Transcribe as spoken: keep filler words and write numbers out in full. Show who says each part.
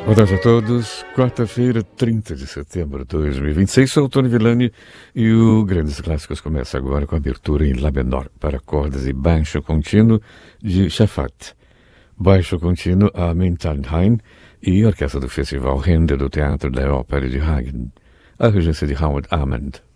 Speaker 1: Boa tarde a todos. Quarta-feira, trinta de setembro de dois mil e vinte e seis. Sou o Tony Villani e o Grandes Clássicos começa agora com a abertura em Lá menor para cordas e baixo contínuo de Schafat. Baixo contínuo a Menternheim e orquestra do Festival Rende do Teatro da Ópera de Hagen. A regência de Howard Armand.